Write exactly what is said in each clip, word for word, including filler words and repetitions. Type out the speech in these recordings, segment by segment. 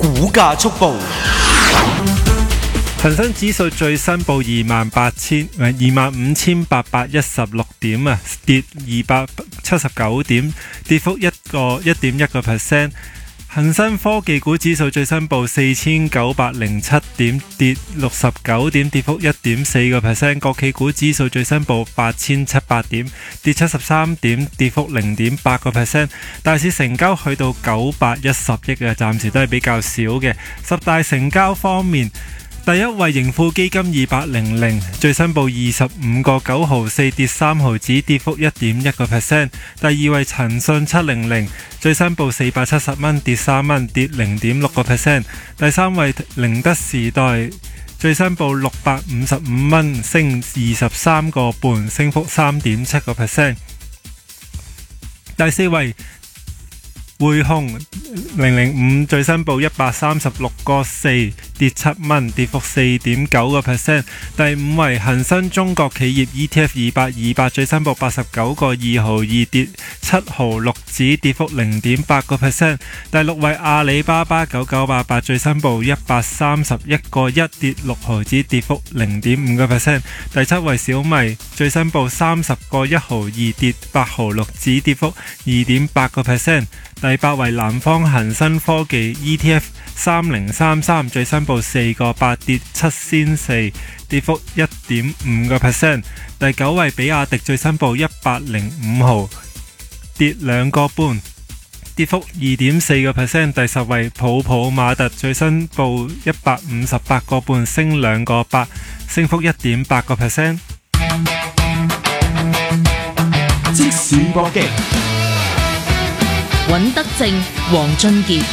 股價速報。 恒生指數最新報二萬八千，唔係二萬五千八百一十六點啊，跌二百七十九點，跌幅一個一點一個 percent。恒生科技股指數最新報四千九百零七點，跌六十九點，跌幅一點四個 percent。國企股指數最新報八千七百點，跌七十三點，跌幅零點八個 percent。大市成交去到九百一十億嘅，暫時都係比較少嘅。十大成交方面，第一位盈富基金二百零零，最新報二十五個九毫四，跌三毫子，跌幅一點一個 percent。第二位騰訊七零零，最新報四百七十蚊，跌三蚊，跌零點六個 percent。第三位寧德時代，最新報六百五十五蚊，升二十三個半，升幅三點七個 percent。第四位匯控零零五，最新報一百三十六個四，跌七蚊，跌幅四點九個 percent。第五位恒生中國企業 E T F 二百二百，最新報八十九個二毫二，跌七毫六子，跌幅零點八個 percent。第六位阿里巴巴九九八八，最新報一百三十一個一，跌六毫子，跌幅零點五個 percent。第七位小米，最新報三十個一毫二，跌八毫六子，跌幅二點八個 percent。第八位南方恒生科技 E T F 三零三三，最新報四個八，跌七仙四，跌幅一點五個 percent。第九位比亞迪，最新報一百零五毫，跌兩個半，跌幅二點四個 percent。第十位普普馬特，最新報一百五十八個半，升兩個八，升幅一點八個 percent。 即時搏擊， 尹德正、黃俊傑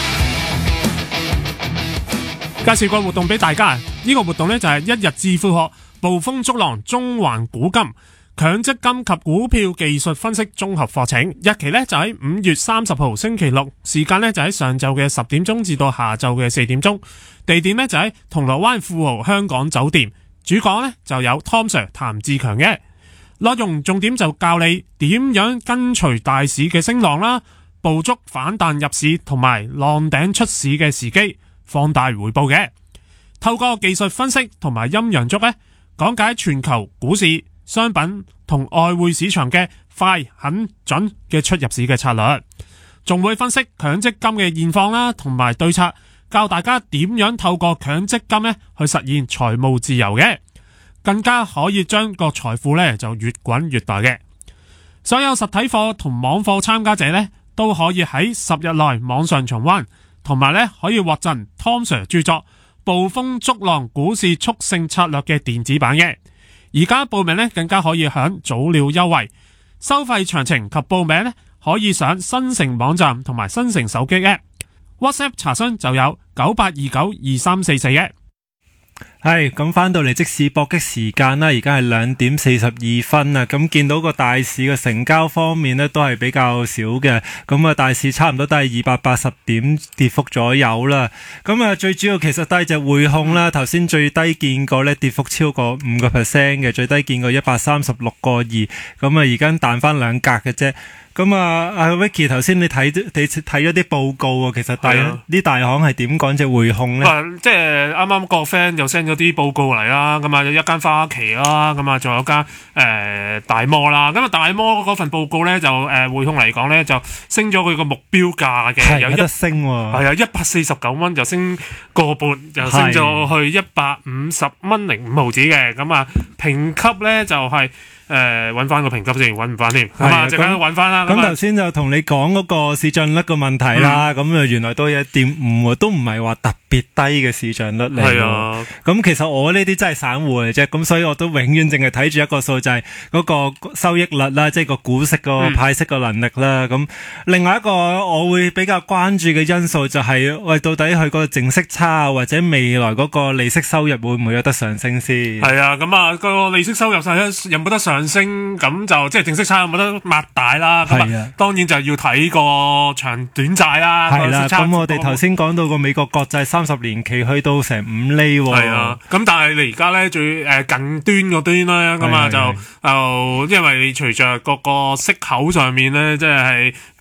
介紹個活動俾大家。呢、這個活動呢，就係一日致富學捕風捉浪中環股金強積金及股票技術分析綜合課程，日期呢，就喺五月三十號星期六，時間呢，就喺上晝嘅十點鐘至到下晝嘅四點鐘，地點呢，就喺銅鑼灣富豪香港酒店。主講呢，就有 Tom Sir 譚志強嘅內容，重點就教你點樣跟隨大市嘅升浪啦，捕捉反彈入市同埋浪頂出市嘅時機，放大回報嘅。透過技術分析同埋陰陽燭咧，講解全球股市、商品同外匯市場嘅快、狠、準嘅出入市嘅策略，仲會分析強積金嘅現況啦，同埋對策，教大家點樣透過強積金咧去實現財務自由嘅，更加可以將個財富咧就越滾越大嘅。所有實體課同網課參加者咧，都可以喺十日內網上重溫，同埋咧可以獲贈 Tom Sir 著作《捕風捉浪股市速勝策略》嘅電子版嘅。而家報名咧更加可以享早鳥優惠，收費詳情及報名咧可以上新城網站同埋新城手機 App。WhatsApp 查詢就有九八二九二三四四嘅。 係咁翻到嚟即市搏擊時間啦，而家係兩點四十二分啊！咁見到個大市嘅成交方面呢，都係比較少嘅。咁啊，大市差唔多都係二百八十點跌幅左右啦。咁啊，最主要其實都係隻匯控啦。頭先最低見過呢，跌幅超過五個 percent 嘅，最低見過一百三十六個二。咁啊，而家彈翻兩格嘅啫。咁啊，阿 Vicky 頭先你睇你睇咗啲報告啊，其實大啲大行係點講隻匯控咧？ 即係啱啱個 friend 又 send 咗啲報告嚟啦，咁啊有一間花旗啦，咁啊仲有間誒、呃、大摩啦，咁啊大摩嗰份報告咧就誒匯控嚟講咧就升咗佢個目標價嘅，有一升喎，係啊一百四十九蚊就升個半，就升咗去一百五十蚊零五毫子嘅，咁啊評級咧就係、是。誒揾翻個評級先，揾唔翻添，咁啊，陣間揾翻啦。 咁頭先就同你講嗰個市賬率個問題啦，咁啊、嗯、原來都有一點五，都唔係話特別低嘅市賬率嚟。係啊，咁其實我呢啲真係散戶嚟啫，咁所以我都永遠淨係睇住一個數，就係嗰個收益率啦，即係個股息個派息個能力啦。咁、嗯、另外一個我會比較關注嘅因素就係、是，喂，到底佢個淨息差或者未來嗰個利息收入會唔會有得上升先？係啊，咁啊個利息收入有冇得上？上升咁就即係淨息差有冇得擘大啦，咁啊當然就要睇個長短債啦。係啦，咁我哋頭先講到個美國國債三十年期去到成五厘喎。係啊，咁但係你而家咧最誒近端嗰端啦，咁啊就就因為隨着各個息口上面咧，即係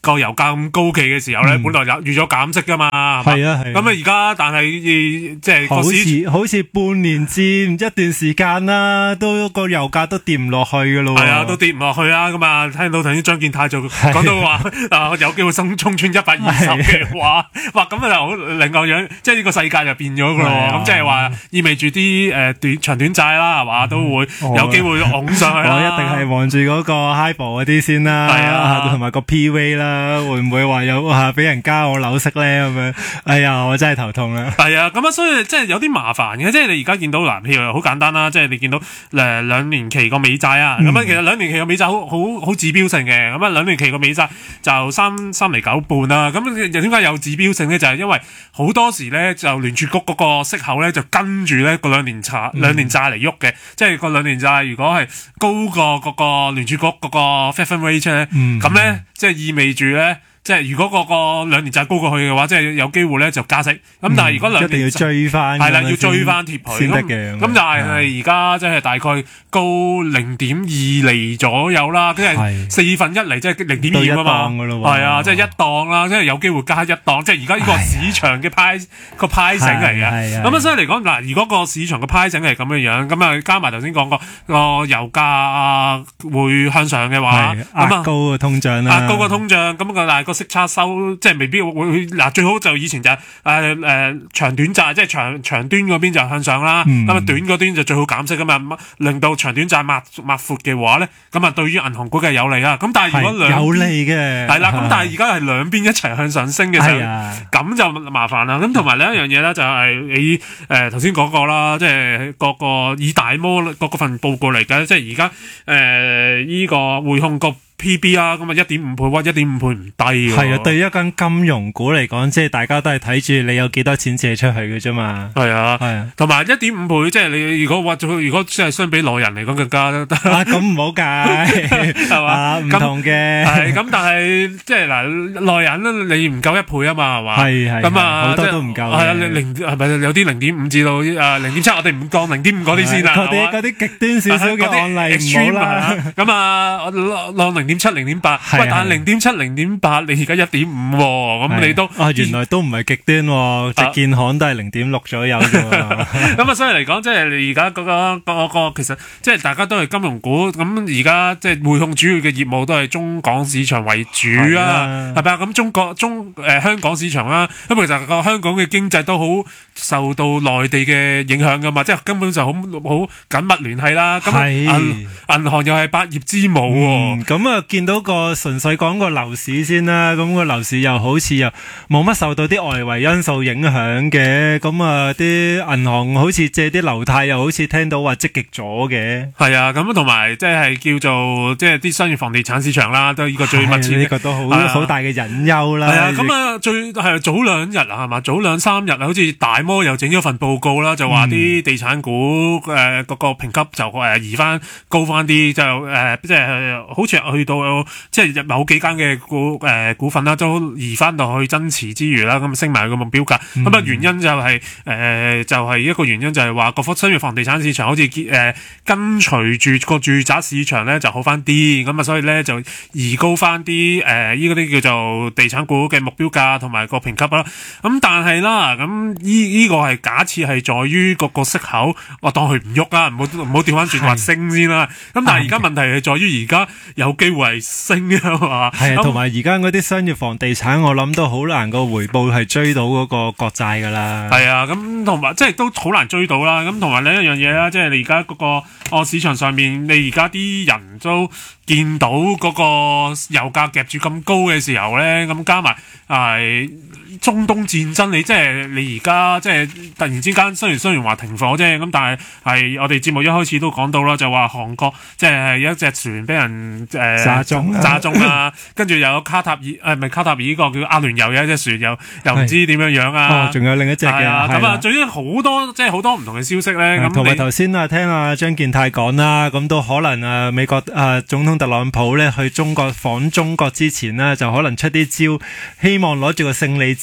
個油價咁高企嘅時候咧， 嗯本來有預咗減息噶嘛， 係啊係啊咁啊而家但係即係好個市似好似半年至一段時間啦，都個油價都跌唔落去噶咯。 係啊，都跌唔落去啊！咁啊，聽到頭先張健泰就講到話啊，有機會衝衝穿一百二十嘅話，哇咁啊就好另外樣，即係呢個世界就變咗噶咯。咁即係話意味住啲誒短長短債啦，係嘛，都會有機會拱上去啦。 我一定係望住嗰個 HIBOR 嗰啲先啦， 係啊同埋個 P V 啦，會唔會話有啊俾人加我樓息咧咁樣？哎呀，我真係頭痛啦。 係啊，咁啊，所以即係有啲麻煩嘅，即係你而家見到嗱，譬如好簡單啦，即係你見到誒兩年期個美債啊，咁啊、嗯，其實兩年期個美債好好好指標性嘅，咁啊兩年期個美債就三三厘九半啦，咁點解有指標性咧？就係、是、因為好多時咧就聯儲局嗰個息口咧就跟住咧個兩年債兩年債嚟喐嘅，即係個兩年債如果係高過嗰個聯儲局嗰個 Fed Fund Rate 咧，咁咧、嗯、即係意味住咧。即係如果個個兩年債高過去嘅話，即係有機會咧就加息。咁、嗯、但係如果兩年一定要追翻， 係啦，要追翻貼佢先得嘅。 咁就係而家即係大概高零點二厘左右啦，即係四分一厘，即係零點二啊嘛。係啊，即係一檔啦，即係有機會加一檔。即係而家呢個市場嘅派個派整嚟嘅。咁啊，所以嚟講嗱，如果個市場嘅派整係咁樣樣，咁啊加埋頭先講過個油價會向上嘅話，咁啊壓高個通脹啦， 壓高個通脹，咁個但係個息差收即係未必會嗱，最好就以前就係誒誒長短債，即係長長端嗰邊就向上啦，咁啊、嗯、短嗰端就最好減息噶嘛，令到長短債抹抹闊嘅話咧，咁啊對於銀行股嘅有利啦。咁但係如果兩有利嘅係啦，咁但係而家係兩邊一齊向上升嘅時候，咁、哎、就麻煩啦。咁同埋另一樣嘢咧就係你誒頭先講過啦，即係個個以大摩嗰份報告嚟嘅，即係而家誒呢個匯控個P B 啊，咁啊一點五倍，哇一點五倍唔低喎。 係啊，對於一間金融股嚟講，即係大家都係睇住你有幾多錢借出去嘅啫嘛。 係啊， 係啊， 同埋一點五倍，即係你如果話如果即係相比內人嚟講更加得。 啊，咁唔好計，係嘛？唔同嘅。係咁，但係即係嗱，內人你唔夠一倍啊嘛，係嘛？ 係係。咁啊，好多都唔夠。 係啊，零係咪有啲零點五至到啊零點七？我哋唔降零點五嗰啲先啦。 嗰啲嗰啲極端少少嘅案例唔好啦。 咁啊，浪零點七、零點八，喂，但係零點七、零點八，你而家一點五，咁你都啊，原來都唔係極端，即建行都係零點六左右啫。 咁啊，所以嚟講，即係你而家嗰個嗰個，其實即係大家都係金融股，咁而家即係匯控主要嘅業務都係中港市場為主啊，係咪啊？咁中國中誒香港市場啦，咁其實個香港嘅經濟都好受到內地嘅影響噶嘛，即係根本就好好緊密聯繫啦。咁銀銀行又係百業之母喎， 咁啊見到個純粹講個樓市先啦，咁個樓市又好似又冇乜受到啲外圍因素影響嘅，咁啊啲銀行好似借啲樓貸又好似聽到話積極咗嘅。 係啊，咁同埋即係叫做即係啲商業房地產市場啦，都呢個最密切， 呢個都好好大嘅隱憂啦。 係啊，咁啊最係早兩日啊，係嘛？早兩三日啊，好似大摩又整咗份報告啦，就話啲地產股誒嗰個評級就誒移翻高翻啲，就誒即係好似去到即係某幾間嘅股誒、呃、股份啦，都移翻到去增持之餘啦，咁升埋個目標價。咁啊、嗯、原因就係、是、誒、呃、就係、是、一個原因就係話，各方商業房地產市場好似誒、呃、跟隨住個住宅市場咧就好翻啲，咁啊所以咧就移高翻啲誒依嗰啲叫做地產股嘅目標價同埋個評級啦。咁但係啦，咁依依個係假設係在於個個息口，我當佢唔喐啦，唔好唔好調翻轉話升先啦。咁但係而家問題係在於而家有機會係升啊嘛。 係啊，同埋而家嗰啲商業房地產，我諗都好難個回報係追到嗰個國債噶啦。係啊，咁同埋即係都好難追到啦。咁同埋另一樣嘢啦，即係你而家嗰個哦市場上面，你而家啲人都見到嗰個油價夾住咁高嘅時候咧，咁加埋係中東戰爭，你即係你而家即係突然之間，雖然雖然話停火啫，咁但係係我哋節目一開始都講到啦，就話韓國即係有一隻船俾人誒、呃、炸中炸中啊，跟住又有卡塔爾誒唔係卡塔爾呢個叫阿聯酋有一隻船又又唔知點樣樣啊，仲、哦、有另一隻嘅，咁啊，仲有好多即係好多唔同嘅消息咧。咁同埋頭先啊，聽阿張健泰講啦，咁都可能啊美國啊總統特朗普咧去中國訪中國之前呢，就可能出啲招，希望攞住個勝利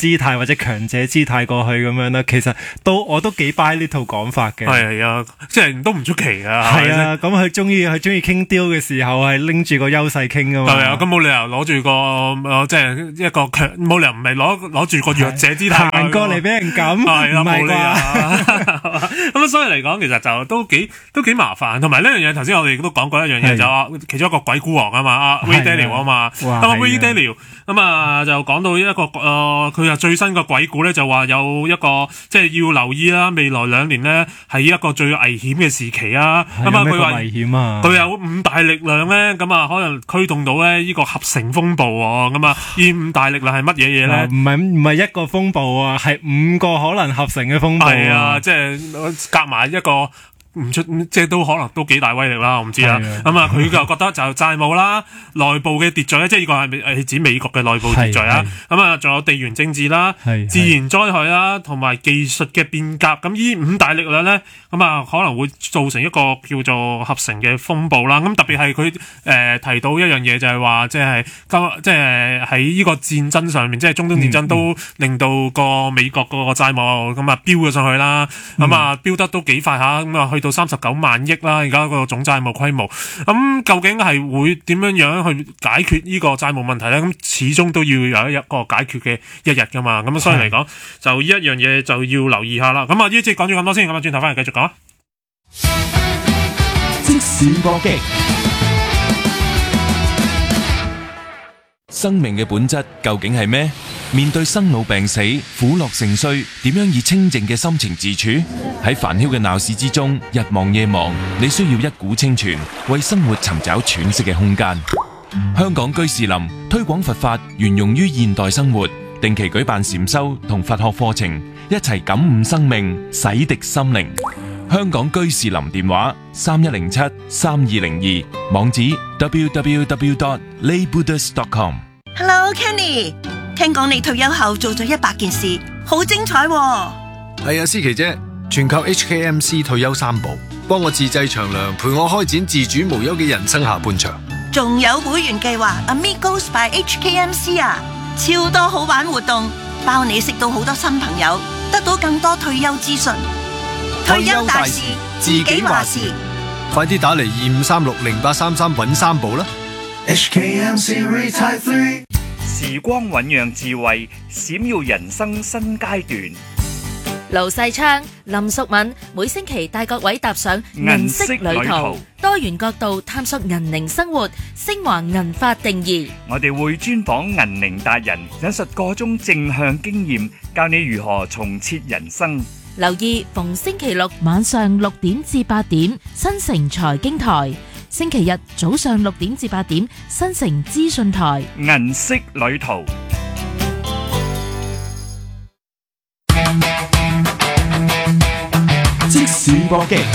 姿態或者強者姿態過去咁樣啦。其實都我都幾 buy 呢套講法嘅。 係啊，即係都唔出奇啊。 係啊，咁佢中意佢中意傾 deal 嘅時候係拎住個優勢傾噶嘛。 係啊，咁冇理由攞住個、呃、即係一個強，冇理由唔係攞攞住個弱者姿態行過嚟俾人咁， 係啦，冇理由。咁所以嚟講，其實就都幾都幾麻煩。同埋呢樣嘢，頭先我哋都講過一樣嘢，就話其中一個鬼股王啊嘛，阿 Ray Dalio 啊嘛，咁啊 Ray Dalio 咁啊就講到一個誒，佢啊最新嘅鬼股咧，就話有一個即係要留意啦，未來兩年咧係一個最危險嘅時期啊。咁啊佢話危險啊， 佢有五大力量咧，咁啊可能驅動到咧呢個合成風暴喎。咁啊呢五大力量係乜嘢嘢咧？ 唔係唔係一個風暴啊，係五個可能合成嘅風暴。 係啊，即係夾埋一個。唔出即係都可能都幾大威力啦，我唔知啦。咁啊，佢就覺得就債務啦、內部嘅秩序咧，即係呢個係係指美國嘅內部秩序啊。咁啊，仲有地緣政治啦、自然災害啦，同埋技術嘅變革。咁呢五大力量咧，咁啊可能會造成一個叫做合成嘅風暴啦。咁特別係佢誒提到一樣嘢，就係話即係即係喺呢個戰爭上面，即係中東戰爭都令到個美國嗰個債務咁啊飆咗上去啦。咁啊飆得都幾快下，咁啊去到三十九萬億啦，而家個總債務規模，咁究竟係會點樣樣去解決呢個債務問題咧？咁始終都要有一個解決嘅一日噶嘛，咁所以嚟講，就呢一樣嘢就要留意下啦。咁啊，呢一節講咗咁多先，咁啊，轉頭翻嚟繼續講。 即時搏擊， 生命嘅本質究竟係咩？面對生老病死、苦樂盛衰，點樣以清靜嘅心情自處？喺煩囂嘅鬧市之中，日望夜望，你需要一股清泉，為生活尋找喘息嘅空間。香港居士林推廣佛法，沿用於現代生活，定期舉辦禪修同佛學課程，一齊感悟生命，洗滌心靈。香港居士林電話三一零七三二零二，網址 double-u double-u double-u dot lay buddhist dot com。 Hello Kenny， 聽講你退休後做咗一百件事，好精彩喎。 係啊，思琪姐，全靠 H K M C 退休三寶，幫我自製長糧，陪我開展自主無憂嘅人生下半場。 仲有會員計劃 Amigos by H K M C 啊，超多好玩活動，包你識到好多新朋友，得到更多退休資訊。退休大事，自己話事， 快啲打嚟二五三六零八三三搵三寶啦！ H K M C Retire Three， 時光醞釀智慧，閃耀人生新階段。 盧世昌、林淑敏每星期帶各位踏上銀色旅途，多元角度探索銀齡生活，升華銀髮定義。 我哋會專訪銀齡達人，引述個中正向經驗，教你如何重設人生。 留意逢星期六晚上六點至八點，新城財經台；星期日早上六點至八點，新城資訊台。 銀色旅途。 即時搏擊，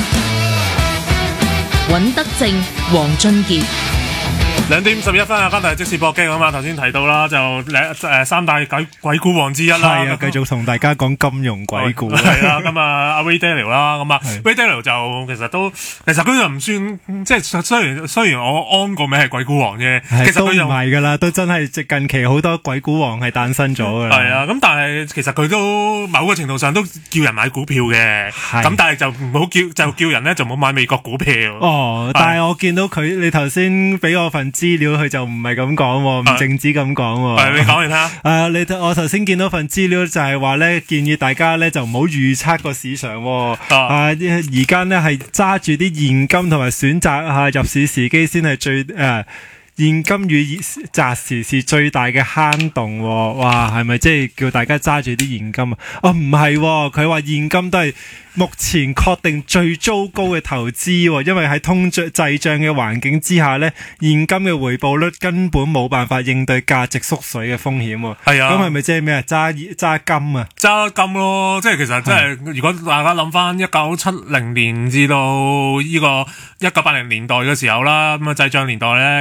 尹德正、黃俊傑。 兩點十一分啊，翻嚟即時搏擊啊嘛！頭先提到啦，就誒三大鬼鬼股王之一啦。 係啊，繼續同大家講金融鬼股。 係啦，咁啊阿 Ray Dalio 啦，咁啊 Ray Dalio 就其實都其實佢就唔算即係雖然雖然我安個名係鬼股王啫，其實佢又唔係㗎啦，都真係近期好多鬼股王係誕生咗㗎啦。 係啊，咁但係其實佢都某個程度上都叫人買股票嘅，咁但係就唔好叫就叫人咧就唔好買美國股票。 哦，但係我見到佢你頭先俾我份資料，佢就唔係咁講，唔淨止咁講。 係你講嚟聽下。 誒，你我頭先見到份資料就係話咧，建議大家咧就唔好預測個市場。啊，而家咧係揸住啲現金同埋選擇吓入市時機先係最誒。呃現金與擇時是最大嘅坑洞。哇，係咪即係叫大家揸住啲現金啊？哦，唔係，佢話現金都係目前確定最糟糕嘅投資，因為喺通脹滯脹嘅環境之下呢，現金嘅回報率根本冇辦法應對價值縮水嘅風險。 係啊， 咁係咪即係咩啊？揸揸金啊？ 揸金咯，即係其實即係如果大家諗翻一九七零年至到呢個一九八零年代嘅時候啦，咁啊滯脹年代呢，咁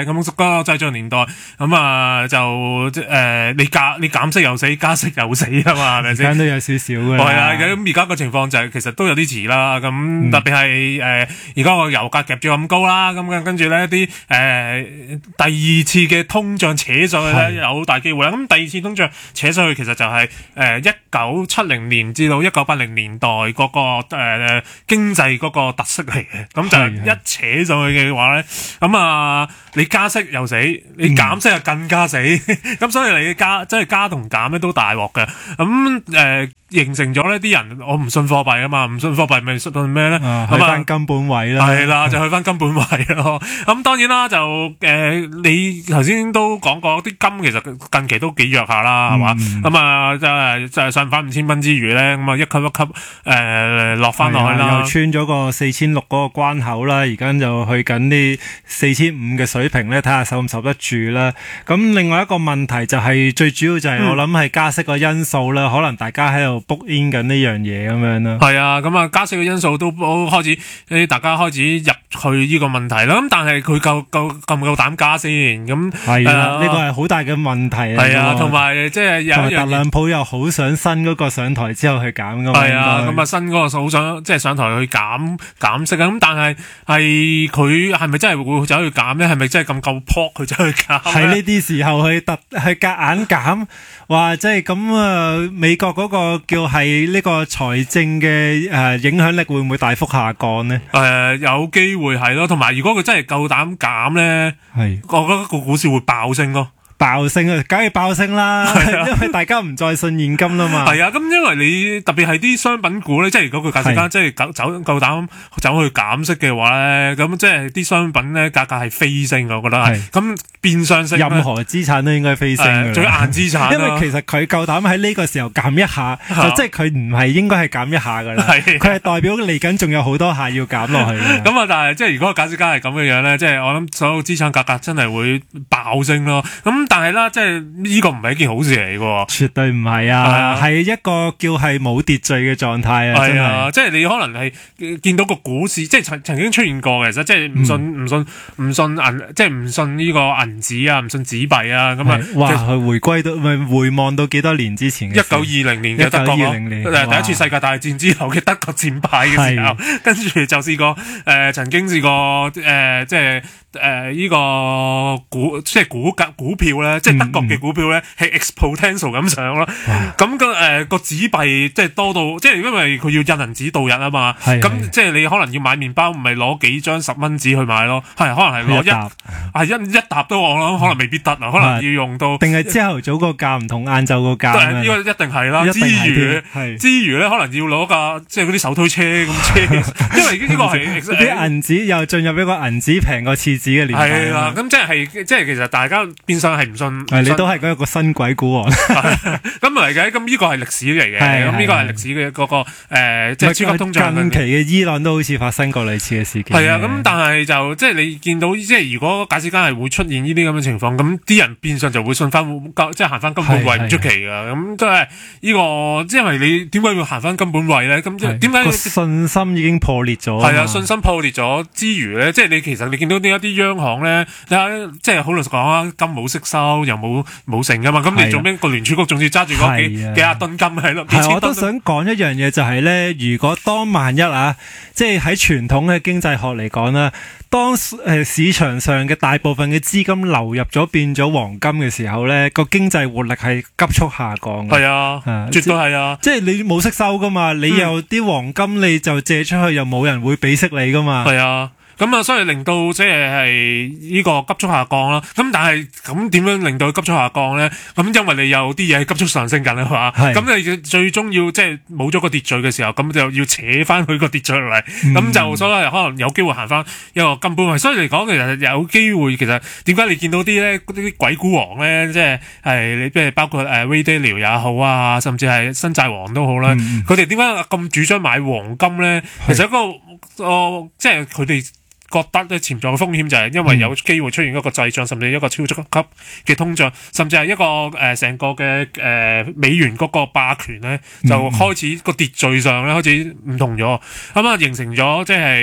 個滯脹年代，咁啊就誒、呃、你加你減息又死，加息又死啊嘛，係咪先？ 而家都有少少嘅。 係啊，咁而家個情況就係、是、其實都有啲遲啦。咁、嗯、特別係誒而家個油價夾住咁高啦，咁跟住咧啲誒第二次嘅通脹扯上去咧，有好大機會啦。咁第二次通脹扯上去，其實就係誒一九七零年至到一九八零年代嗰、那個誒、呃、經濟嗰個特色嚟嘅。咁就係一扯上去嘅話咧，咁啊你加息又死，你減息又更加死。咁、嗯、所以你加即係加同減咧都大鑊嘅。咁誒、呃、形成咗呢啲人，我唔信貨幣啊嘛，唔信貨幣咪信咩咧？ 去翻金本位啦， 係啦，就去翻金本位咯。咁當然啦，就誒、呃、你頭先都講過，啲金其實近期都幾弱下啦，係、嗯、嘛？咁啊，即係即係上翻五千蚊之餘咧，咁啊一級一級誒落翻落去啦， 又穿咗個四千六嗰個關口啦，而家就去緊啲四千五嘅水平咧，睇下受唔受得住啦。咁另外一個問題就係、是、最主要就係、是嗯、我諗係加息個因素啦，可能大家喺度 book in 緊呢樣嘢咁樣啦。 係啊，咁啊加息嘅因素都開始誒，大家開始入去呢個問題啦。咁但係佢夠夠夠唔夠膽加先？咁係啊，呢個係好大嘅問題啊。 係啊，同埋即係有一樣， 特朗普又好想新嗰個上台之後去減噶嘛。 係啊，咁啊新嗰個好想即係上台去減減息啊。咁但係係佢係咪真係會走去減咧？係咪真係咁夠撲佢走去減？ 喺呢啲時候去特去夾硬減，話即係咁啊！美國嗰個叫係呢個財政嘅誒影響力會唔會大幅下降呢？ 誒、呃，有機會係咯，同埋如果佢真係夠膽減咧，係我覺得個股市會爆升咯。 爆升啊，梗係爆升啦，因為大家唔再信現金啦嘛。 係啊，咁因為你特別係啲商品股咧，即係如果佢價值間即係走走夠膽走去減息嘅話咧，咁即係啲商品咧價格係飛升，我覺得係。咁變相升， 任何資產都應該飛升嘅。 最硬資產。因為其實佢夠膽喺呢個時候減一下，就即係佢唔係應該係減一下噶啦。佢係代表嚟緊仲有好多下要減落去。 咁啊，但係即係如果個價值間係咁嘅樣咧，即係我諗所有資產價格真係會爆升咯。咁但係啦，即係呢個唔係一件好事嚟嘅， 絕對唔係啊，係一個叫係冇秩序嘅狀態啊， 係啊，即係你可能係見到個股市，即係曾曾經出現過嘅，其實即係唔信唔信唔信銀，即係唔信呢個銀紙啊，唔信紙幣啊，咁啊， 哇，佢回歸到咪回望到幾多年之前嘅一九二零年嘅德國咯，第一次世界大戰之後嘅德國戰敗嘅時候，跟住就試過誒，曾經試過誒，即係。誒、呃，呢、這個股即係股價股票咧，即係德國嘅股票咧，係 exponential 咁上咯。咁個誒個紙幣即係多到，即係因為佢要印銀紙度日啊嘛。咁即係你可能要買麵包，唔係攞幾張十蚊紙去買咯，係可能係攞一係一一沓都我諗可能未必得啊，可能要用到。 定係朝頭早個價唔同，晏晝個價。 呢個一定係啦。之餘之餘咧，可能要攞架即係嗰啲手推車咁車，因為呢個係啲銀紙又進入一個銀紙平過廁紙嘅年代。 係啦，咁即係即係其實大家變相係唔信， 係你都係嗰個新鬼股王。 咁嚟嘅，咁呢個係歷史嚟嘅，咁呢個係歷史嘅嗰個誒，即係超級通脹。 近期嘅伊朗都好似發生過類似嘅事件。 係啊，咁但係就即係你見到，即係如果假設間係會出現呢啲咁嘅情況，咁啲人變相就會信翻，即係行翻金本位唔出奇噶。咁即係呢個，即係你點解要行翻金本位咧？咁點解信心已經破裂咗？ 係啊，信心破裂咗之餘咧，即係你其實你見到呢一啲央行咧，你睇即係好老實講啊，金冇息收又冇冇成噶嘛，咁你做咩個聯儲局仲要揸住嗰幾幾廿噸金喺度？ 係，我都想講一樣嘢就係咧，如果當萬一啊，即係喺傳統嘅經濟學嚟講啦，當誒市場上嘅大部分嘅資金流入咗變咗黃金嘅時候咧，個經濟活力係急速下降嘅。 係啊，絕對係啊， 即係你冇息收噶嘛，你又啲黃金你就借出去，又冇人會俾息你噶嘛。 係啊。咁啊，所以令到即係係呢個急速下降啦。咁但係咁點樣令到佢急速下降咧？咁因為你有啲嘢係急速上升緊啊嘛。咁你最終要即係冇咗個秩序嘅時候，咁就要扯翻佢個秩序落嚟。咁、嗯、就所以可能有機會行翻一個根本位。所以嚟講，其實有機會，其實點解你見到啲咧啲鬼股王咧，即係係你即係包括誒 Ray Dalio 也好啊，甚至係新債王都好啦。佢哋點解咁主張買黃金咧？其實一個個即係佢哋。覺得咧潛在嘅風險就係因為有機會出現一個滯脹，甚至一個超級嘅通脹，甚至係一個誒成、呃、個嘅誒、呃、美元嗰個霸權咧，就開始個秩序上咧開始唔同咗，咁啊形成咗即係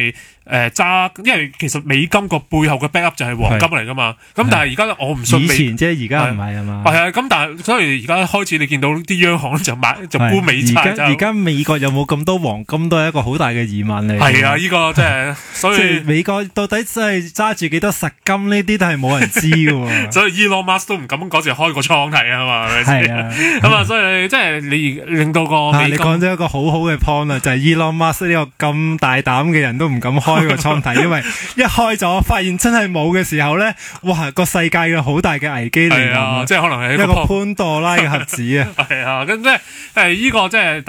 誒揸，因為其實美金個背後嘅 backup 就係黃金嚟噶嘛。咁但係而家我唔信美以前啫，而家唔係啊嘛。 係啊，咁但係所以而家開始你見到啲央行就買就沽美債。 而家而家美國有冇咁多黃金都係一個好大嘅疑問嚟。 係啊，呢個真係所以美國到底真係揸住幾多實金呢啲都係冇人知嘅。 所以 Elon Musk 都唔敢嗰時開個倉睇啊嘛，係咪先？係啊，咁啊，所以即係你令到個美金， 你講咗一個好好嘅 point 啊，就係 Elon Musk 呢個咁大膽嘅人都唔敢開個倉睇，因為一開咗發現真係冇嘅時候咧，哇個世界嘅好大嘅危機嚟啊！ 即係可能係一個一個潘多拉嘅盒子啊！ 係啊，咁即係誒呢個即係。